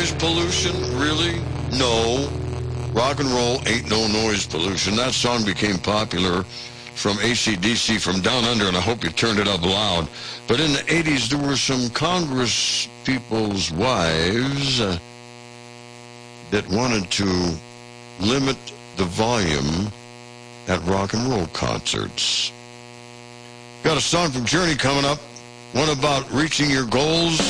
noise pollution? Really? No. Rock and roll ain't no noise pollution. That song became popular from AC/DC from down under, and I hope you turned it up loud. But in the 80s, there were some Congress people's wives that wanted to limit the volume at rock and roll concerts. Got a song from Journey coming up. One about reaching your goals.